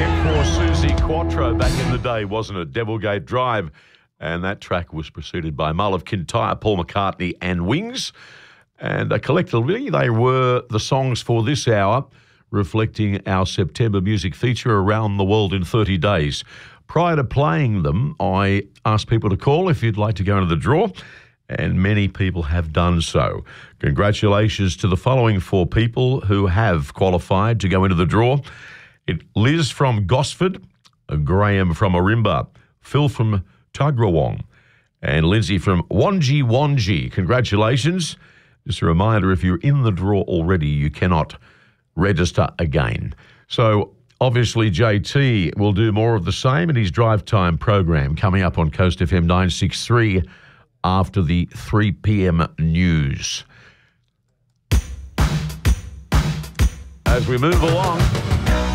hit for Susie Quattro back in the day, wasn't it? Devilgate Drive. And that track was preceded by Mull of Kintyre, Paul McCartney and Wings. And collectively, they were the songs for this hour, reflecting our September music feature Around the World in 30 Days. Prior to playing them, I asked people to call if you'd like to go into the draw, and many people have done so. Congratulations to the following four people who have qualified to go into the draw. Liz from Gosford, Graham from Ourimbah, Phil from Tugrawong, and Lindsay from Wangi. Congratulations. Just a reminder, if you're in the draw already, you cannot register again. So obviously JT will do more of the same in his drive time program coming up on Coast FM 963 after the 3 p.m. news. As we move along,